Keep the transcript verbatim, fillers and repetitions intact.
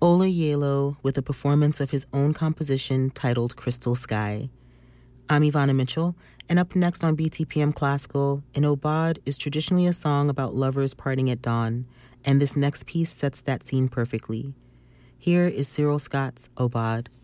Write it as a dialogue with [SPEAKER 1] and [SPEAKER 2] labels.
[SPEAKER 1] Ola Yalo with a performance of his own composition titled Crystal Sky. I'm Ivana Mitchell, and up next on B T P M Classical, An Aubade is traditionally a song about lovers parting at dawn, and this next piece sets that scene perfectly. Here is Cyril Scott's Aubade.